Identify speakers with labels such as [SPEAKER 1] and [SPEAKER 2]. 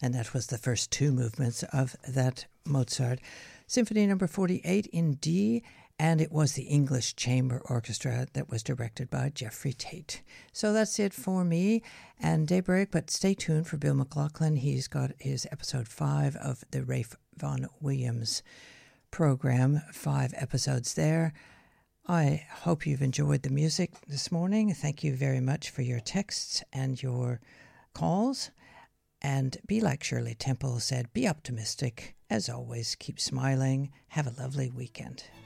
[SPEAKER 1] And that was the first two movements of that Mozart Symphony No. 48 in D, and it was the English Chamber Orchestra that was directed by Jeffrey Tate. So that's it for me and Daybreak, but stay tuned for Bill McLaughlin. He's got his episode 5 of the Ralph Vaughan Williams program, 5 episodes there. I hope you've enjoyed the music this morning. Thank you very much for your texts and your calls. And be like Shirley Temple said, be optimistic. As always, keep smiling. Have a lovely weekend.